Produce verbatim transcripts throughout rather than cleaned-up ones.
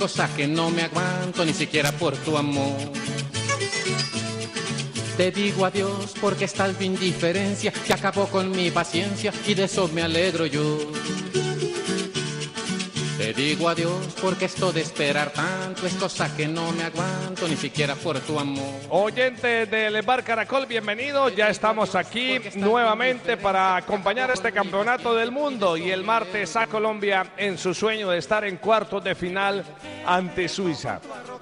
Cosa que no me aguanto ni siquiera por tu amor. Te digo adiós porque es tal tu indiferencia que acabó con mi paciencia y de eso me alegro yo. Te digo adiós porque esto de esperar tanto es cosa que no me aguanto ni siquiera por tu amor. Oyente del Bar Caracol, bienvenidos. Ya estamos aquí nuevamente para acompañar este campeonato del mundo y el martes a Colombia en su sueño de estar en cuartos de final ante Suiza.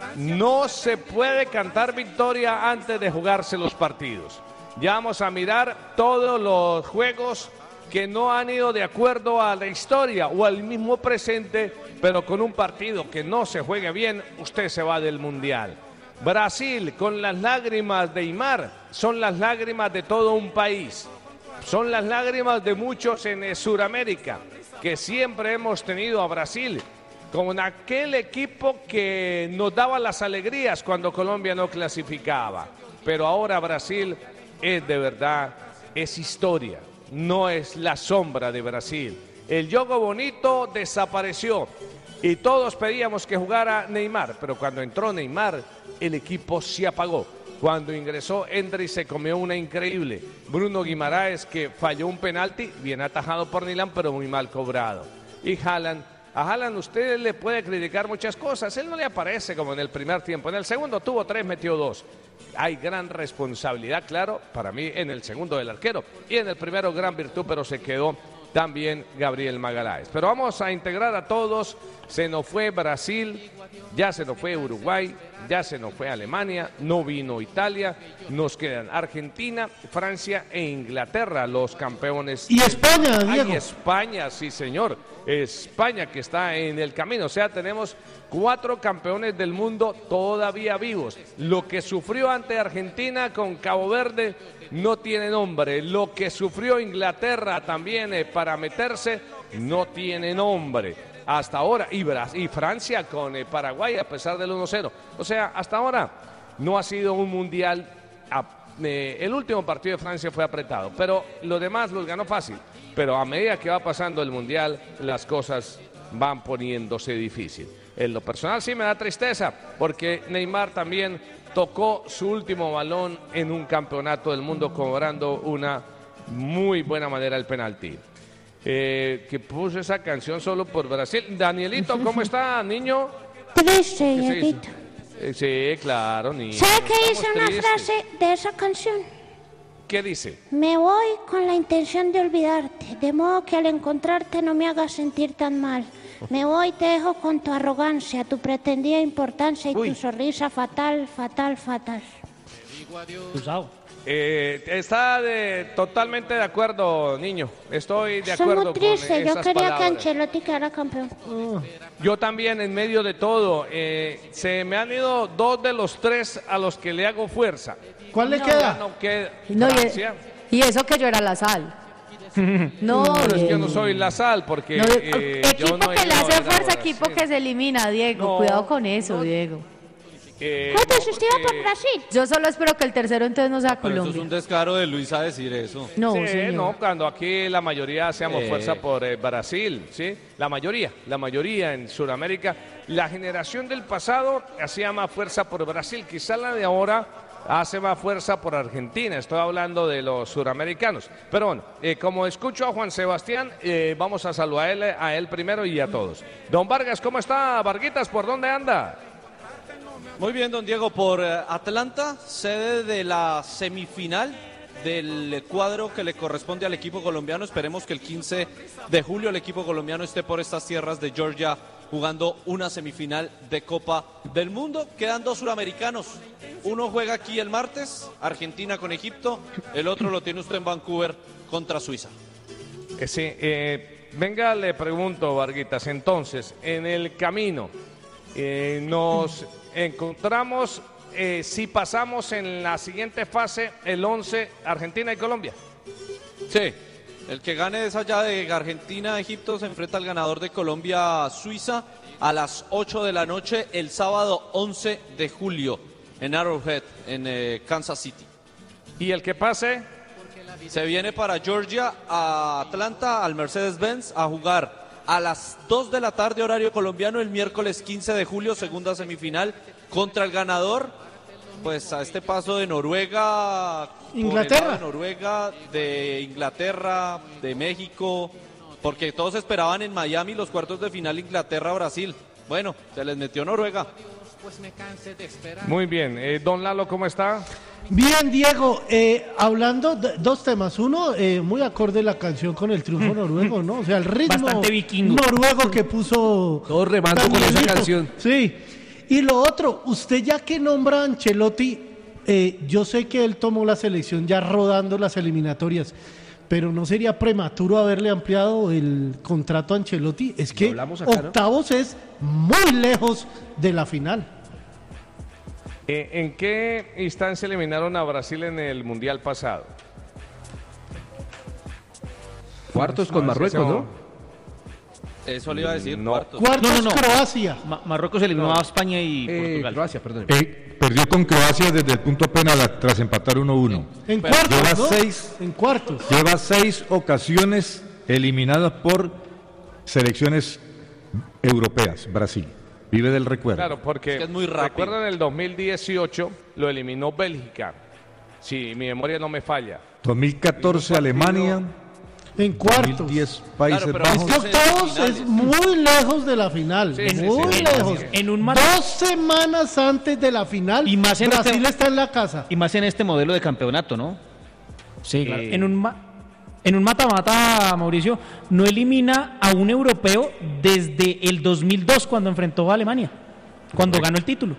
No se puede cantar victoria antes de jugarse los partidos. Ya vamos a mirar todos los juegos que no han ido de acuerdo a la historia o al mismo presente, pero con un partido que no se juegue bien, usted se va del Mundial. Brasil, con las lágrimas de Neymar, son las lágrimas de todo un país, son las lágrimas de muchos en Sudamérica, que siempre hemos tenido a Brasil con aquel equipo que nos daba las alegrías cuando Colombia no clasificaba, pero ahora Brasil es de verdad, es historia. No es la sombra de Brasil. El juego bonito desapareció y todos pedíamos que jugara Neymar, pero cuando entró Neymar, el equipo se apagó. Cuando ingresó Endrick se comió una increíble. Bruno Guimaraes, que falló un penalti, bien atajado por Nilan, pero muy mal cobrado. Y Haaland, a Haaland usted le puede criticar muchas cosas, él no le aparece como en el primer tiempo. En el segundo tuvo tres, metió dos. Hay gran responsabilidad, claro, para mí en el segundo del arquero y en el primero gran virtud, pero se quedó también Gabriel Magaláes. Pero vamos a integrar a todos. Se nos fue Brasil, ya se nos fue Uruguay, ya se nos fue Alemania, no vino Italia, nos quedan Argentina, Francia e Inglaterra, los campeones. Y España, Diego. Ay, España, sí señor, España que está en el camino, o sea, tenemos cuatro campeones del mundo todavía vivos. Lo que sufrió ante Argentina con Cabo Verde no tiene nombre, lo que sufrió Inglaterra también eh, para meterse no tiene nombre. Hasta ahora, y, Brasil, y Francia con eh, Paraguay a pesar del uno cero. O sea, hasta ahora no ha sido un mundial. A, eh, el último partido de Francia fue apretado, pero lo demás los ganó fácil. Pero a medida que va pasando el mundial, las cosas van poniéndose difícil. En lo personal sí me da tristeza, porque Neymar también tocó su último balón en un campeonato del mundo cobrando una muy buena manera el penalti. Eh, que puso esa canción solo por Brasil. Danielito, ¿cómo está, niño? Triste, Dieguito. Eh, sí, claro, niño. ¿Sabe qué dice Estamos una tristes. frase de esa canción? ¿Qué dice? Me voy con la intención de olvidarte, de modo que al encontrarte no me hagas sentir tan mal. Me voy, te dejo con tu arrogancia, tu pretendida importancia y Uy. tu sonrisa fatal, fatal, fatal. Usado. Eh, está de, totalmente de acuerdo, niño. Estoy de Soy acuerdo muy con triste, yo esas quería que palabras. Ancelotti quedara campeón. Yo también, en medio de todo, eh, se me han ido dos de los tres a los que le hago fuerza. ¿Cuál le Ya queda? no queda No, y, Francia. y eso que yo era la sal. No, Pero es que yo no Diego. soy la sal, porque No, eh, equipo yo no he que le ido a hace ver a fuerza, Brasil. equipo que se elimina, Diego. No, Cuidado con eso, no. Diego. Eh, ¿Cuánto no, se usted iba por porque- Brasil? Yo solo espero que el tercero entonces no sea Pero eso es Colombia. un descaro de Luisa decir eso. No, Sí, señor. no, cuando aquí la mayoría hacemos Eh. fuerza por eh, Brasil, ¿sí? La mayoría, la mayoría en Sudamérica. La generación del pasado hacía más fuerza por Brasil, quizá la de ahora hace más fuerza por Argentina. Estoy hablando de los suramericanos. Pero bueno, eh, como escucho a Juan Sebastián, eh, vamos a saludar a él, a él primero y a todos. Don Vargas, ¿cómo está? Varguitas, ¿por dónde anda? Muy bien, don Diego, por eh, Atlanta, sede de la semifinal del cuadro que le corresponde al equipo colombiano. Esperemos que el quince de julio el equipo colombiano esté por estas tierras de Georgia jugando una semifinal de Copa del Mundo. Quedan dos suramericanos. Uno juega aquí el martes, Argentina con Egipto. El otro lo tiene usted en Vancouver contra Suiza. Eh, sí, eh, venga, le pregunto, Varguitas, entonces, en el camino eh, nos encontramos, eh, si pasamos en la siguiente fase, el once, Argentina y Colombia. Sí, el que gane esa llave de Argentina-Egipto se enfrenta al ganador de Colombia-Suiza a las ocho de la noche el sábado once de julio en Arrowhead, en eh, Kansas City. Y el que pase, Se viene para Georgia, a Atlanta, al Mercedes-Benz, a jugar a las dos de la tarde, horario colombiano, el miércoles quince de julio, segunda semifinal, contra el ganador, pues a este paso de Noruega, Inglaterra. de Noruega, de Inglaterra, de México, porque todos esperaban en Miami los cuartos de final Inglaterra-Brasil. Bueno, se les metió Noruega. Muy bien, eh, don Lalo, ¿cómo está? Bien, Diego, eh, hablando de dos temas. Uno, eh, muy acorde la canción con el triunfo noruego, ¿no? O sea, el ritmo Bastante vikingo. noruego que puso... Todo remando con esa Danielito. canción. Sí. Y lo otro, usted ya que nombra a Ancelotti, eh, yo sé que él tomó la selección ya rodando las eliminatorias, pero ¿no sería prematuro haberle ampliado el contrato a Ancelotti? Es que hablamos acá, ¿no? octavos es muy lejos de la final. Eh, ¿En qué instancia eliminaron a Brasil en el Mundial pasado? Cuartos con A ver si Marruecos, hacemos- ¿no? Eso le iba a decir, No. cuartos. Cuartos No, no, no. Croacia. Ma- Marruecos eliminó a España y Eh, Portugal. Croacia, perdón. Eh, perdió con Croacia desde el punto penal tras empatar uno uno. En Pero cuartos, lleva ¿no? seis. En cuartos. Lleva seis ocasiones eliminadas por selecciones europeas, Brasil. Vive del recuerdo. Claro, porque Es que es muy rápido. recuerdan el dos mil dieciocho lo eliminó Bélgica, si mi memoria no me falla. dos mil catorce Alemania, En cuartos. dos mil diez Países Claro, pero Es Bajos. que Vamos a octavos semifinales. es muy lejos de la final, Sí, sí, muy sí, lejos. sí. En un mata- Dos semanas antes de la final, Y más en Brasil este- está en la casa. Y más en este modelo de campeonato, ¿no? Sí, claro. Eh, En un ma- en un mata-mata, Mauricio, no elimina a un europeo desde el dos mil dos cuando enfrentó a Alemania, cuando ganó el título.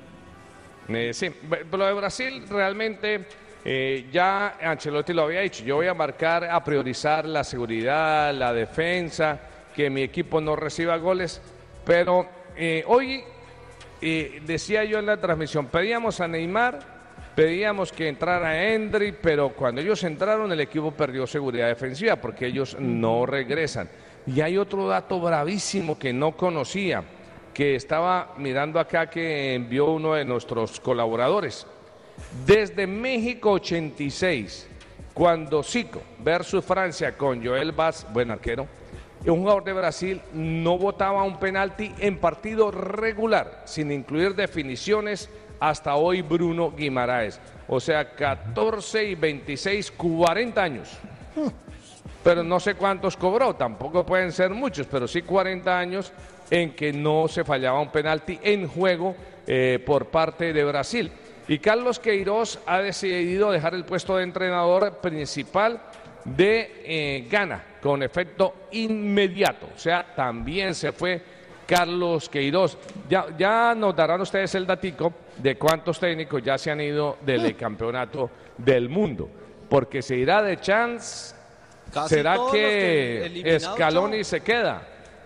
Eh, sí, b- lo de Brasil realmente eh, ya Ancelotti lo había dicho. Yo voy a marcar, a priorizar la seguridad, la defensa, que mi equipo no reciba goles. Pero eh, hoy eh, decía yo en la transmisión, pedíamos a Neymar, pedíamos que entrara Endrick, pero cuando ellos entraron el equipo perdió seguridad defensiva porque ellos no regresan. Y hay otro dato bravísimo que no conocía, que estaba mirando acá que envió uno de nuestros colaboradores. Desde México ochenta y seis, cuando Zico versus Francia con Joel Vaz, buen arquero, un jugador de Brasil no botaba un penalti en partido regular, sin incluir definiciones, hasta hoy Bruno Guimaraes. O sea, catorce y veintiséis, cuarenta años. Pero no sé cuántos cobró, tampoco pueden ser muchos, pero sí cuarenta años en que no se fallaba un penalti en juego eh, por parte de Brasil. Y Carlos Queiroz ha decidido dejar el puesto de entrenador principal de eh, Ghana con efecto inmediato. O sea, también se fue Carlos Queiroz. Ya, ya nos darán ustedes el datico de cuántos técnicos ya se han ido del campeonato del mundo. Porque se irá de chance. Casi ¿Será todos los que eliminados, Scaloni ¿no? se queda?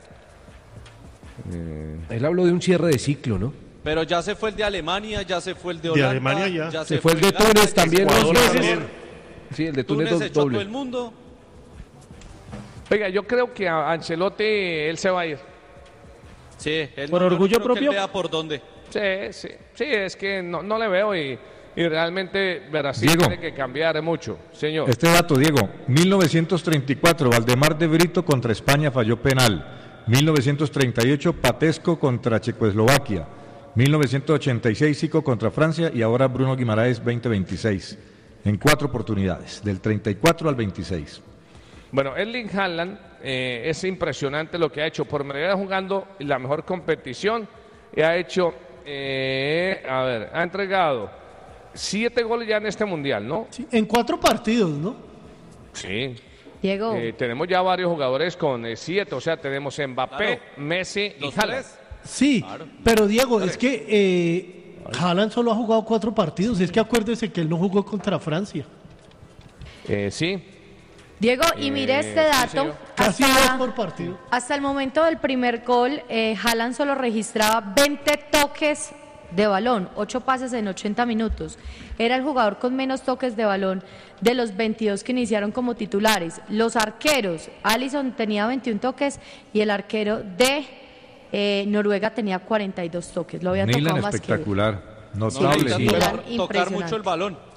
Él habló de un cierre de ciclo, ¿no? Pero ya se fue el de Alemania, ya se fue el de De Holanda. Alemania ya. Se fue el de Ghana, Túnez ya también se dos fue veces. también. Sí, el de Túnez, Túnez do- echó a todo doble. el mundo. Oiga, yo creo que a Ancelotti él se va a ir. Sí, él ¿Por no- yo no orgullo creo que él propio? vea por dónde. Sí, sí, sí, es que no, no le veo y, y realmente Brasil Diego. tiene que cambiar mucho, señor. Este dato, Diego, mil novecientos treinta y cuatro, Valdemar de Brito contra España falló penal. mil novecientos treinta y ocho, Patesco contra Checoslovaquia. mil novecientos ochenta y seis, Zico contra Francia y ahora Bruno Guimaraes veinte veintiséis. En cuatro oportunidades, del treinta y cuatro al veintiséis. Bueno, Erling Haaland eh, es impresionante lo que ha hecho. Por medida jugando la mejor competición y ha hecho, eh, a ver, ha entregado siete goles ya en este mundial, ¿no? Sí, en cuatro partidos, ¿no? Sí. Diego, Eh, tenemos ya varios jugadores con eh, siete, o sea, tenemos Mbappé, Claro. Messi y Los Haaland. tres. Sí, pero Diego, es que eh, Haaland solo ha jugado cuatro partidos. Es que acuérdese que él no jugó contra Francia. Eh, sí. Diego, y mire Eh, este sí, dato. señor. Casi hasta- dos por partido. Hasta el momento del primer gol, eh, Haaland solo registraba veinte toques de balón, ocho pases en ochenta minutos. Era el jugador con menos toques de balón de los veintidós que iniciaron como titulares. Los arqueros, Alisson tenía veintiún toques y el arquero de eh, Noruega tenía cuarenta y dos toques. Lo había Nilan tocado más que él. espectacular, No, notable. necesitan sí. tocar, Milan, tocar mucho impresionante. el balón.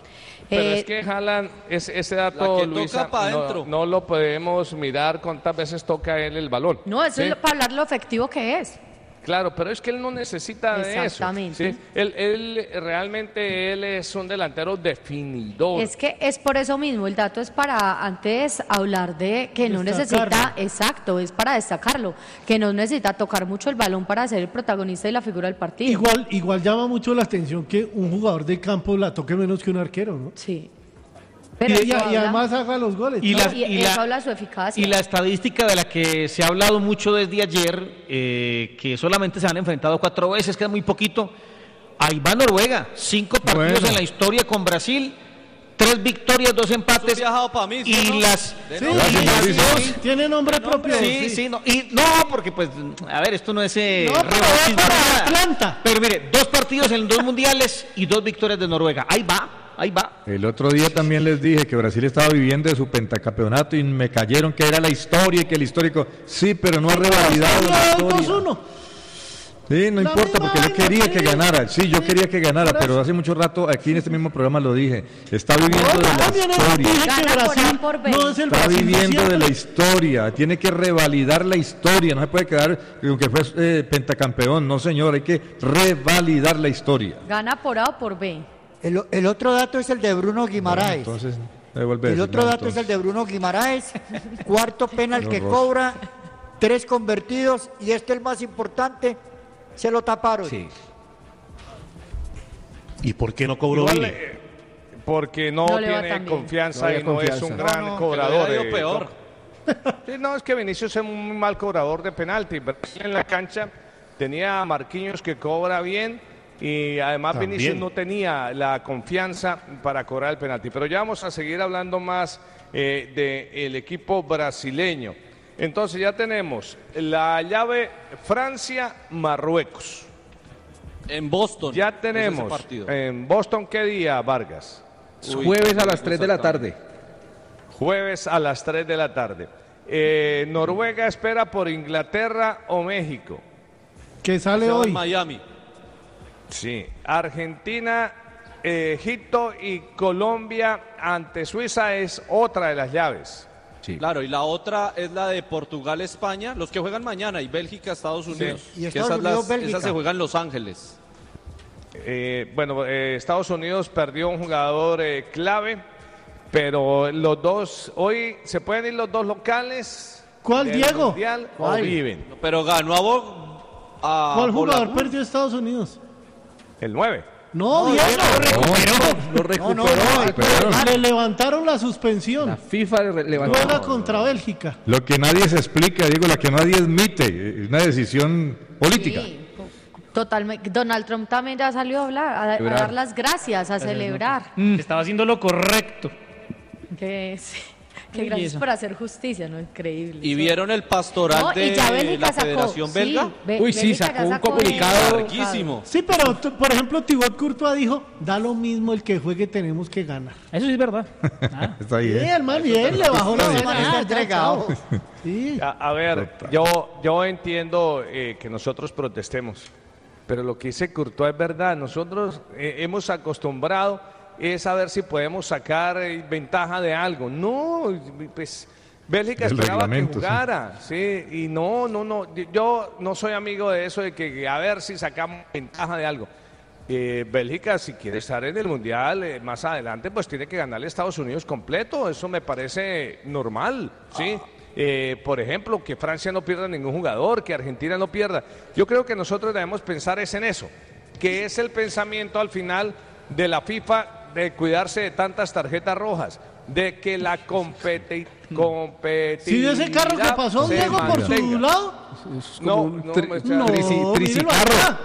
Pero Eh, es que Haaland, es, ese La dato, que Luisa, toca pa' no, dentro. no lo podemos mirar cuántas veces toca él el balón. No, eso ¿sí? es lo- para hablar lo efectivo que es. Claro, pero es que él no necesita de eso. Exactamente. ¿sí? Él, él realmente él es un delantero definidor. Es que es por eso mismo, el dato es para antes hablar de que no necesita, Destacarlo. exacto, es para destacarlo, que no necesita tocar mucho el balón para ser el protagonista y la figura del partido. Igual, igual llama mucho la atención que un jugador de campo la toque menos que un arquero, ¿no? Sí. Y, Pero y- eso y habla- además haga los goles. Y ¿no? la- y, y eso la- habla de su eficacia. Y la estadística de la que se ha hablado mucho desde ayer, eh, que solamente se han enfrentado cuatro veces, que es muy poquito. Ahí va Noruega, cinco partidos Bueno. en la historia con Brasil, tres victorias, dos empates. Eso es viajado pa' mí, ¿sí y o no? las, De Sí, nombre. y las sí, dos- sí, tiene nombre propio. Sí, sí, no, y no, porque pues, a ver, esto no es eh, No, pero revanchismo, va para nada. Atlanta. Pero mire, dos partidos en dos mundiales y dos victorias de Noruega. Ahí va, ahí va. El otro día también les dije que Brasil estaba viviendo de su pentacampeonato y me cayeron que era la historia y que el histórico, sí, pero no ha revalidado la dos historia. uno. Sí, no La importa, misma porque yo vaina, quería que sí. ganara. Sí, yo quería que ganara, Por eso. pero hace mucho rato aquí en este mismo programa lo dije. Está viviendo de la También historia. dije que Gana por A Brasil por B. no es el Está Brasil viviendo de la siempre. historia, tiene que revalidar la historia, no se puede quedar con que fue eh, pentacampeón, no señor, hay que revalidar la historia. Gana por A o por B. El, el otro dato es el de Bruno Guimaraes. Entonces, devuelve El eso, otro no, dato es el entonces. de Bruno Guimaraes, cuarto penal Qué que horror. cobra, tres convertidos y este el más importante, se lo taparon. Sí. ¿Y por qué no cobró Igual, bien? eh, porque no, No le va tiene tan bien. confianza No había y no es confianza. un gran No, no, cobrador. que le hubiera ido eh, peor. no. Sí, no, es que Vinicius es un muy mal cobrador de penalti. Brasil en la cancha tenía a Marquinhos que cobra bien y además También. Vinicius no tenía la confianza para cobrar el penalti. Pero ya vamos a seguir hablando más eh, del equipo brasileño. Entonces ya tenemos la llave Francia-Marruecos. En Boston. Ya es ese tenemos partido. en Boston, ¿qué día, Vargas? Uy, Jueves qué a las tres de la tarde. Jueves a las tres de la tarde. Eh, Noruega espera por Inglaterra o México. Que sale Se va en hoy. Miami. Sí. Argentina, eh, Egipto y Colombia ante Suiza es otra de las llaves. Sí. Claro, y la otra es la de Portugal-España, los que juegan mañana, y Bélgica-Estados Unidos. Y Que Estados esas, las- Unidos-Bélgica. esas se juegan en Los Ángeles. Eh, bueno, eh, Estados Unidos perdió un jugador eh, clave, pero los dos, hoy se pueden ir los dos locales. ¿Cuál, del Diego? Mundial, o ¿Cuál? viven. Pero ganó a, Bo- a ¿Cuál jugador Bolagú. perdió Estados Unidos? El nueve. No, Diego. Lo recuperó. no, no, Recuperaron. Le levantaron la suspensión. La FIFA le levantó. Juega contra Bélgica. Lo que nadie se explica, digo, la que nadie admite, es una decisión política. Sí, totalmente. Donald Trump también ya salió a hablar, a, a Celebrar. dar las gracias, a celebrar. Estaba haciendo lo correcto. Que, sí, que Uy, gracias eso. por hacer justicia, ¿no? Increíble. Y vieron el pastoral No, de y ya Bélgica la sacó. Federación sí, Belga. Be- Uy, sí, Bélgica sacó ya un sacó comunicado. el- Larguísimo. Sí, pero t- por ejemplo, Thibaut Courtois dijo, da lo mismo el que juegue, tenemos que ganar. Eso sí es verdad. Ah. Está ahí, Sí, ¿eh? el man bien, le bajó la Está vara. bien ya, entregado. chao. Sí. A, a ver, yo, yo entiendo eh, que nosotros protestemos, pero lo que dice Courtois es verdad. Nosotros eh, hemos acostumbrado es a ver si podemos sacar eh, ventaja de algo. No, pues Bélgica Del esperaba que reglamento, sí. jugara, sí. Y no, no, no, yo no soy amigo de eso de que a ver si sacamos ventaja de algo. Eh, Bélgica, si quiere estar en el Mundial eh, más adelante, pues tiene que ganarle a Estados Unidos completo. Eso me parece normal, ¿sí? Eh, por ejemplo, que Francia no pierda ningún jugador, que Argentina no pierda. Yo creo que nosotros debemos pensar es en eso, que es el pensamiento al final de la FIFA de cuidarse de tantas tarjetas rojas, de que la competi competitividad ¿Sí vio ese carro que pasó, se Diego, por su mantenga. lado? No, un no, tri- me- No, Trici- mírelo tricicarro. acá.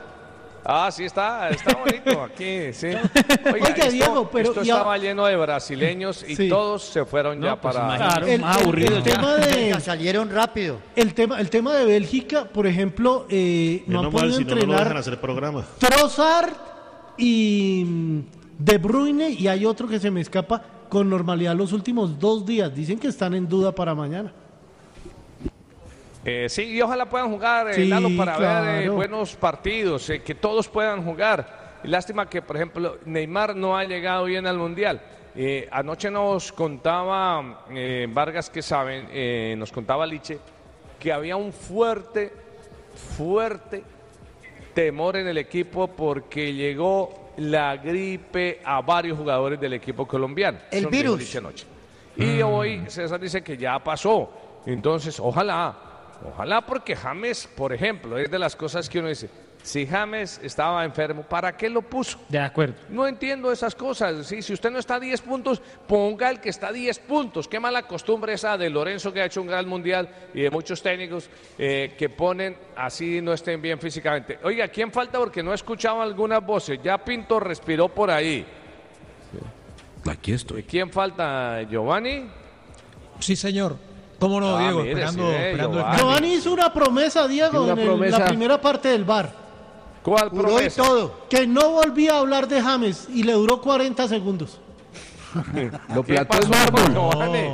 Ah, sí está, está bonito aquí, sí. Oiga, esto, Diego, pero esto y a- estaba lleno de brasileños y Sí. todos se fueron ya pues para... Claro, El, más el- aburrido el ya. tema de, Ya salieron rápido. el tema, el tema de Bélgica, por ejemplo, eh, no han Menos mal, podido si no, no lo dejan entrenar hacer programa. Trossard y mm, De Bruyne, y hay otro que se me escapa con normalidad los últimos dos días. Dicen que están en duda para mañana. Eh, sí, y ojalá puedan jugar, eh, Sí, Lalo, para ver eh, claro. buenos partidos, eh, que todos puedan jugar. Lástima que, por ejemplo, Neymar no ha llegado bien al Mundial. Eh, anoche nos contaba eh, Vargas, que saben, eh, nos contaba Liche, que había un fuerte, fuerte temor en el equipo porque llegó la gripe a varios jugadores del equipo colombiano. El Eso nos dijo virus. Liche anoche. Y hoy César dice que ya pasó. Entonces, ojalá, ojalá, porque James, por ejemplo, es de las cosas que uno dice, si James estaba enfermo, ¿para qué lo puso? De acuerdo. No entiendo esas cosas. ¿Sí? Si usted no está a diez puntos, ponga el que está a diez puntos. Qué mala costumbre esa de Lorenzo, que ha hecho un gran mundial, y de muchos técnicos eh, que ponen así no estén bien físicamente. Oiga, ¿quién falta? Porque no he escuchado algunas voces. Ya Pinto respiró por ahí. Aquí estoy. ¿Quién falta? ¿Giovanni? Sí, señor. ¿Cómo no, Ah, Diego? mire, esperando, sí, eh, esperando el Giovanni. Giovanni hizo una promesa, Diego, Una en el- promesa. la primera parte del bar. ¿Cuál Juró y promesa? todo. Que no volvía a hablar de James y le duró cuarenta segundos. Lo ¿Qué plantó en pasó, mármol. Giovanni?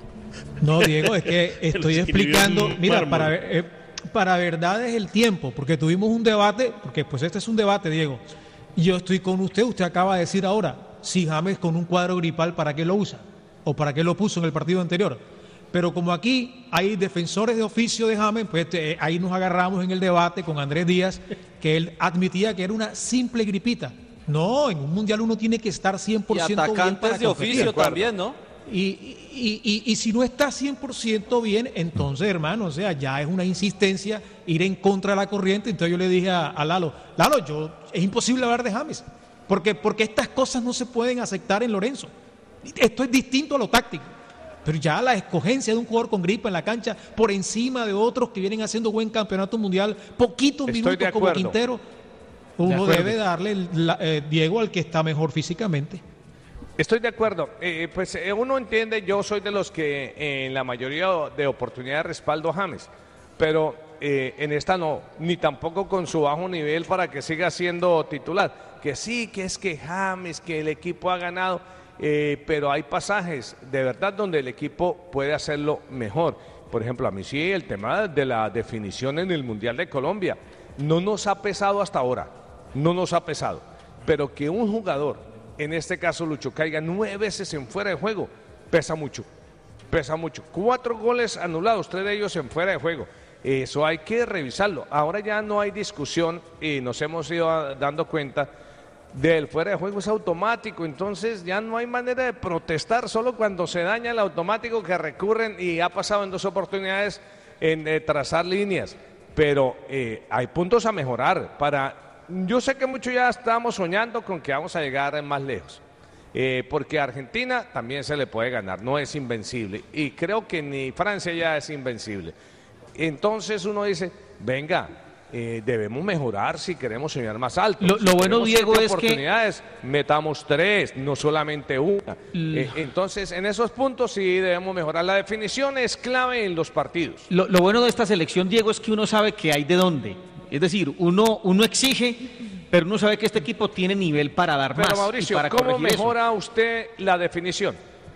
No, Diego, es que estoy Lo escribió explicando, en mira, mármol. para, eh, para verdad es el tiempo, porque tuvimos un debate, porque pues este es un debate, Diego, y yo estoy con usted, usted acaba de decir ahora, si James con un cuadro gripal, ¿para qué lo usa? ¿O para qué lo puso en el partido anterior? Pero como aquí hay defensores de oficio de James, pues eh, ahí nos agarramos en el debate con Andrés Díaz, que él admitía que era una simple gripita. No, en un mundial uno tiene que estar cien por Y ciento bien para atacantes de competir. oficio también, ¿no? Y, y, y, y si no está cien por ciento bien, entonces, hermano, o sea, ya es una insistencia ir en contra de la corriente. Entonces yo le dije a, a Lalo, Lalo, yo, es imposible hablar de James, porque, porque estas cosas no se pueden aceptar en Lorenzo. Esto es distinto a lo táctico. Pero ya la escogencia de un jugador con gripa en la cancha por encima de otros que vienen haciendo buen campeonato mundial, poquitos Estoy minutos de como acuerdo. Quintero, De uno acuerdo. debe darle el- la- eh, Diego al que está mejor físicamente. Estoy de acuerdo. Eh, pues eh, uno entiende, yo soy de los que eh, en la mayoría de oportunidades respaldo a James, pero eh, en esta no, ni tampoco con su bajo nivel para que siga siendo titular. Que sí, que es que James, que el equipo ha ganado, eh, pero hay pasajes de verdad donde el equipo puede hacerlo mejor. Por ejemplo, a mí sí el tema de la definición en el Mundial de Colombia no nos ha pesado hasta ahora, no nos ha pesado, pero que un jugador, en este caso Lucho, caiga nueve veces en fuera de juego, pesa mucho, pesa mucho. Cuatro goles anulados, tres de ellos en fuera de juego. Eso hay que revisarlo. Ahora ya no hay discusión y nos hemos ido a- dando cuenta del fuera de juego, es automático, entonces ya no hay manera de protestar, solo cuando se daña el automático que recurren, y ha pasado en dos oportunidades en eh, trazar líneas, pero eh, hay puntos a mejorar. Para, yo sé que muchos ya estamos soñando con que vamos a llegar más lejos, eh, porque a Argentina también se le puede ganar, no es invencible, y creo que ni Francia ya es invencible. Entonces uno dice, venga, eh, debemos mejorar si queremos soñar más alto. Lo- Si lo bueno, queremos Diego, siete es que- oportunidades, metamos tres, no solamente una. Eh, entonces, en esos puntos sí debemos mejorar. La definición es clave en los partidos. Lo, lo bueno de esta selección, Diego, es que uno sabe que hay de dónde. Es decir, uno, uno exige, pero uno sabe que este equipo tiene nivel para dar Pero más. y Mauricio, para ¿cómo corregir eso. mejora usted la definición?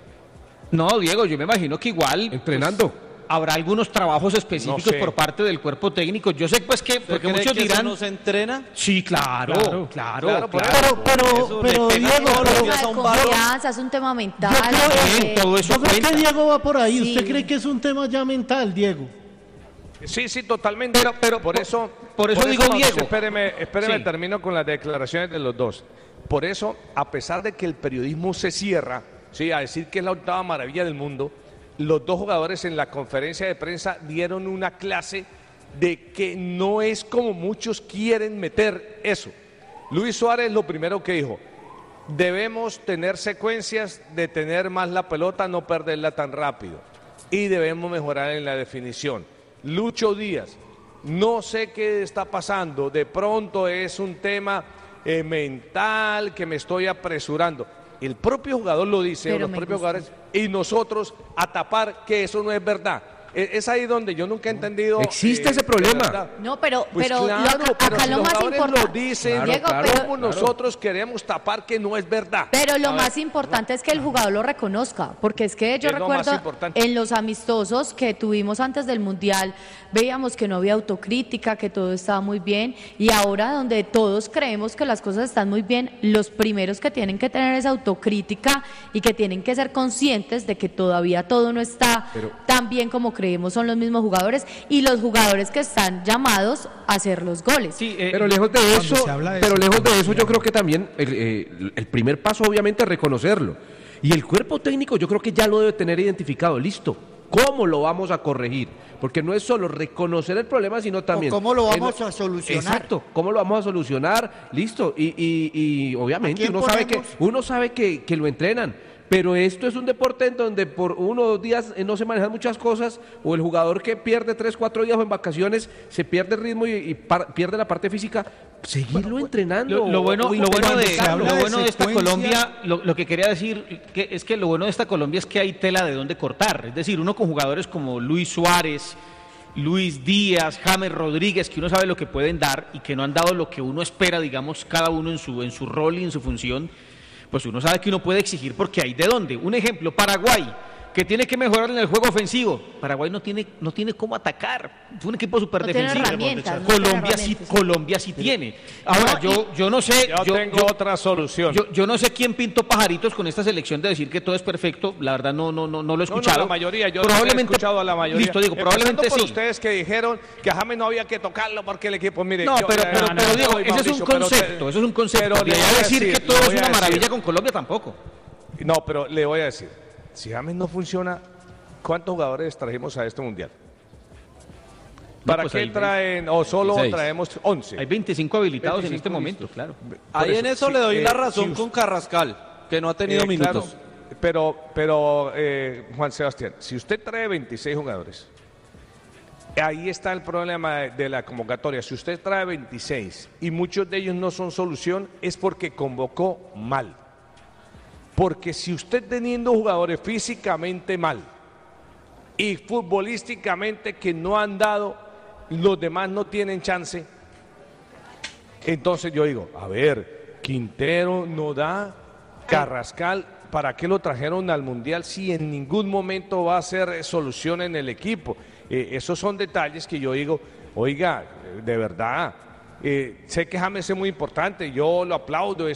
No, Diego, yo me imagino que igual Entrenando. pues, habrá algunos trabajos específicos No sé. por parte del cuerpo técnico. Yo sé pues que, ¿Usted porque cree muchos que eso dirán, no se entrena? sí, claro, claro, claro. Claro, por Pero, pero, pero le pega Diego, todos los pero- días Es a un un tema de balón. confianza, es un tema mental. Bien, eh, todo eso yo creo cuenta. que Diego va por ahí. ¿Usted Sí. cree que es un tema ya mental, Diego? Sí, sí, totalmente. Pero- pero por por- eso, por eso digo, Mauricio, Diego. Espéreme, espéreme, Sí. termino con las declaraciones de los dos. Por eso, a pesar de que el periodismo se cierra, sí, a decir que es la octava maravilla del mundo, los dos jugadores en la conferencia de prensa dieron una clase de que no es como muchos quieren meter eso. Luis Suárez lo primero que dijo, debemos tener secuencias de tener más la pelota, no perderla tan rápido, y debemos mejorar en la definición. Lucho Díaz, no sé qué está pasando, de pronto es un tema eh, mental, que me estoy apresurando. El propio jugador lo dice, o Pero los me propios gusta. jugadores, y nosotros a tapar que eso no es verdad. Es ahí donde yo nunca he entendido. Existe eh, ese problema. No, pero, Pues pero claro, lo- acá, pero acá si lo los más jugadores importante. lo dicen, Diego, claro, pero- ¿cómo nosotros queremos tapar que no es verdad? Pero lo A ver, más importante es que el jugador lo reconozca, porque es que yo Es lo más recuerdo importante. en los amistosos que tuvimos antes del Mundial, veíamos que no había autocrítica, que todo estaba muy bien, y ahora donde todos creemos que las cosas están muy bien, los primeros que tienen que tener esa autocrítica y que tienen que ser conscientes de que todavía todo no está Pero- tan bien como creemos son los mismos jugadores y los jugadores que están llamados a hacer los goles. Pero lejos de eso, se habla de pero eso, lejos de eso, yo creo que también el, eh, el primer paso obviamente es reconocerlo. Y el cuerpo técnico yo creo que ya lo debe tener identificado, listo. ¿Cómo lo vamos a corregir? Porque no es solo reconocer el problema, sino también... O cómo lo vamos eh, a solucionar. Exacto, ¿cómo lo vamos a solucionar? Listo. Y, y, y obviamente ¿A quién uno sabe, que, ponemos? uno sabe que, que lo entrenan. Pero esto es un deporte en donde por uno o dos días eh, no se manejan muchas cosas, o el jugador que pierde tres, cuatro días o en vacaciones se pierde el ritmo y, y par- pierde la parte física, seguirlo entrenando. Lo, lo bueno, o lo bueno de, intentarlo. lo bueno de esta secuencia- Colombia, lo, lo que quería decir que es que lo bueno de esta Colombia es que hay tela de dónde cortar. Es decir, uno con jugadores como Luis Suárez, Luis Díaz, James Rodríguez, que uno sabe lo que pueden dar y que no han dado lo que uno espera, digamos, cada uno en su, en su rol y en su función, pues uno sabe que uno puede exigir porque hay de dónde. Un ejemplo, Paraguay, que tiene que mejorar en el juego ofensivo. Paraguay no tiene, no tiene cómo atacar. Es un equipo súper No tiene defensivo. herramientas, no tiene Colombia sí, herramientas. Colombia sí tiene. Ahora, No, yo, yo no sé. Yo, tengo otra solución. Yo, yo no sé quién pintó pajaritos con esta selección de decir que todo es perfecto. La verdad no, no, no, no lo he No, no, escuchado. la mayoría, yo probablemente he escuchado a la mayoría. Listo, digo, Empezando probablemente por sí. ustedes que dijeron que a James no había que tocarlo porque el equipo, mire... No, yo- pero, eh, pero, no, pero no, digo, no, ese es un Mauricio, pero te- concepto, eso es un concepto. pero De le ahí voy a a decir decir, que todo le es voy a una maravilla decir. con Colombia tampoco. No, pero le voy a decir, si James no funciona, ¿cuántos jugadores trajimos a este mundial? ¿Para pues qué hay traen o solo veintiséis. traemos once? Hay veinticinco habilitados en veinticinco, este momento, listo. claro. Por Ahí en eso sí, le doy eh, la razón si con usted- Carrascal, que no ha tenido Eh, minutos. claro, pero, pero eh, Juan Sebastián, si usted trae veintiséis jugadores, ahí está el problema de, de la convocatoria. Si usted trae veintiséis y muchos de ellos no son solución, es porque convocó mal. Porque si usted teniendo jugadores físicamente mal y futbolísticamente que no han dado, los demás no tienen chance, entonces yo digo, a ver, Quintero no da, Carrascal, ¿para qué lo trajeron al Mundial si en ningún momento va a ser solución en el equipo? Eh, esos son detalles que yo digo, oiga, de verdad, eh, sé que James es muy importante, yo lo aplaudo, es